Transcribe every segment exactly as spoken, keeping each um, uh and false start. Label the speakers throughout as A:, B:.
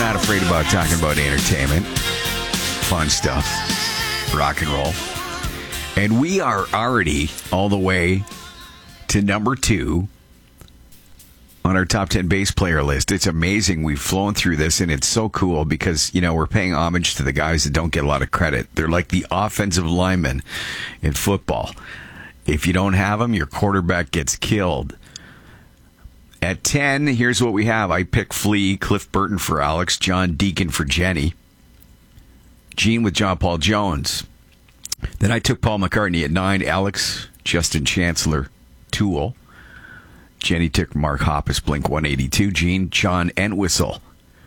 A: not afraid about talking about entertainment, fun stuff, rock and roll. And we are already all the way to number two on our top ten bass player list. It's amazing. We've flown through this, and it's so cool because, you know, we're paying homage to the guys that don't get a lot of credit. They're like the offensive linemen in football. If you don't have them, your quarterback gets killed. At ten, here's what we have. I picked Flea, Cliff Burton for Alex, John Deacon for Jenny, Gene with John Paul Jones. Then I took Paul McCartney at nine, Alex, Justin Chancellor, Tool. Jenny took Mark Hoppus, Blink one eighty-two, Gene, John Entwistle.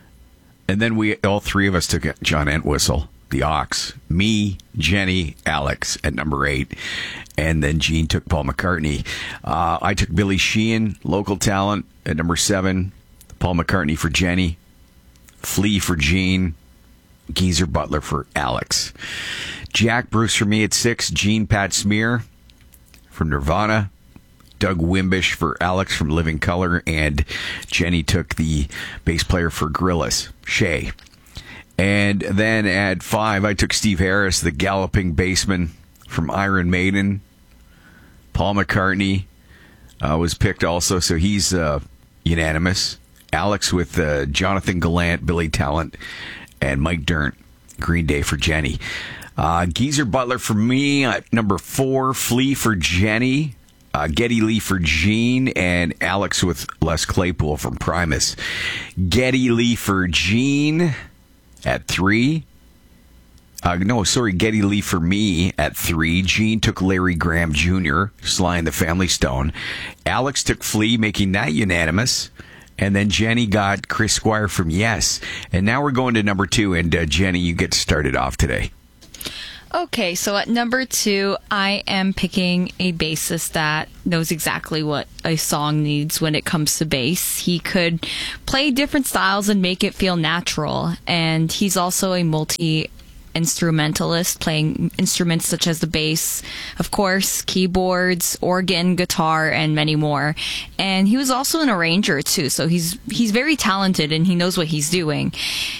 A: And then we, all three of us took John Entwistle, the Ox. Me, Jenny, Alex at number eight. And then Gene took Paul McCartney. Uh, I took Billy Sheehan, local talent, at number seven. Paul McCartney for Jenny. Flea for Gene. Geezer Butler for Alex. Jack Bruce for me at six. Gene Pat Smear from Nirvana. Doug Wimbish for Alex from Living Colour. And Jenny took the bass player for Gorillaz, Shay. And then at five, I took Steve Harris, the galloping bassman from Iron Maiden. Paul McCartney uh, was picked also, so he's uh, unanimous. Alex with uh, Jonathan Gallant, Billy Talent, and Mike Dirnt, Green Day for Jenny. Uh, Geezer Butler for me at number four. Flea for Jenny. Uh, Geddy Lee for Gene, and Alex with Les Claypool from Primus. Geddy Lee for Gene at three. Uh, no, sorry, Geddy Lee for me at three. Gene took Larry Graham Junior, Sly and the Family Stone. Alex took Flea, making that unanimous. And then Jenny got Chris Squire from Yes. And now we're going to number two, and uh, Jenny, you get started off today.
B: Okay, so at number two, I am picking a bassist that knows exactly what a song needs when it comes to bass. He could play different styles and make it feel natural. And he's also a multi instrumentalist, playing instruments such as the bass, of course, keyboards, organ, guitar, and many more. And he was also an arranger too, so he's he's very talented and he knows what he's doing.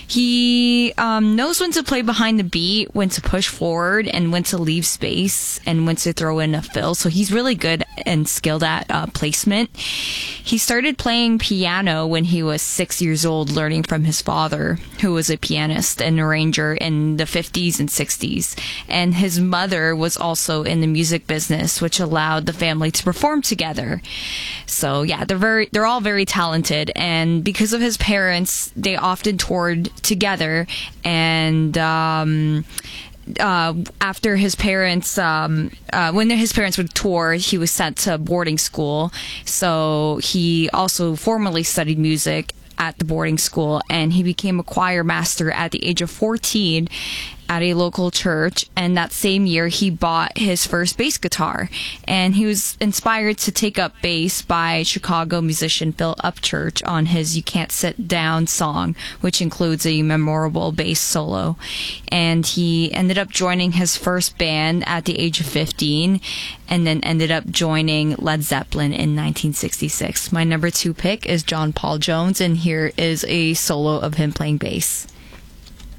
B: He um, knows when to play behind the beat, when to push forward, and when to leave space, and when to throw in a fill. So he's really good and skilled at uh, placement. He started playing piano when he was six years old, learning from his father, who was a pianist and arranger in the fifties and sixties. And his mother was also in the music business, which allowed the family to perform together. So yeah, they're very, they're all very talented. And because of his parents, they often toured together. And, um, Uh, after his parents, um, uh, when his parents would tour, he was sent to boarding school. So he also formally studied music at the boarding school, and he became a choir master at the age of fourteen at a local church. And that same year, he bought his first bass guitar, and he was inspired to take up bass by Chicago musician Phil Upchurch on his "You Can't Sit Down" song, which includes a memorable bass solo. And he ended up joining his first band at the age of fifteen, and then ended up joining Led Zeppelin in nineteen sixty-six. My number two pick is John Paul Jones, and here is a solo of him playing bass.